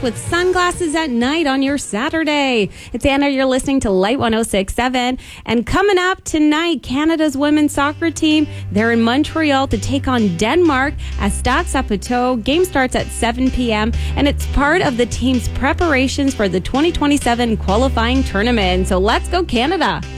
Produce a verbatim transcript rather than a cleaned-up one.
with sunglasses at night on your Saturday. It's Anna. You're listening to Light one oh six point seven. And coming up tonight, Canada's women's soccer team, they're in Montreal to take on Denmark at Stade Saputo. Game starts at seven p.m. and it's part of the team's preparations for the twenty twenty-seven qualifying tournament. So let's go, Canada.